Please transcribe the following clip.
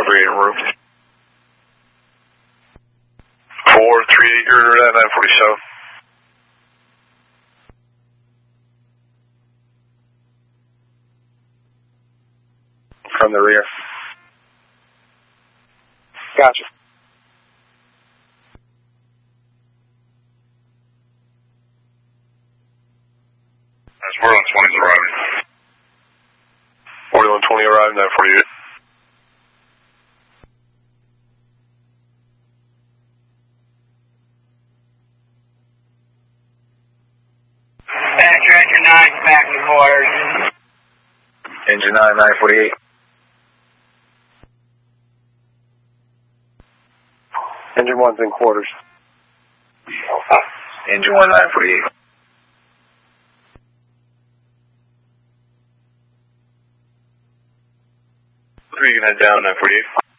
delivery in room. 438, you're at 947. From the rear. Gotcha. That's 4120's arriving. 4120 arriving, 948. Engine 9 back in quarters. Engine 9, 948. Engine 1's in quarters. Engine 1, 948. Three, you can head down, 948.